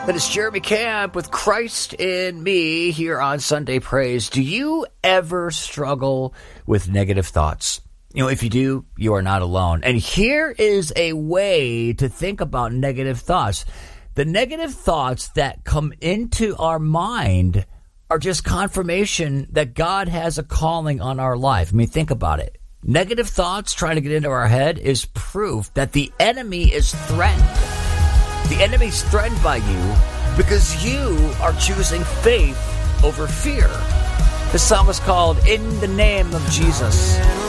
That is Jeremy Camp with Christ in Me here on Sunday Praise. Do you ever struggle with negative thoughts? If you do, you are not alone. And here is a way to think about negative thoughts. The negative thoughts that come into our mind are just confirmation that God has a calling on our life. Think about it. Negative thoughts trying to get into our head is proof that the enemy is threatened. The enemy's threatened by you because you are choosing faith over fear. This song is called In the Name of Jesus.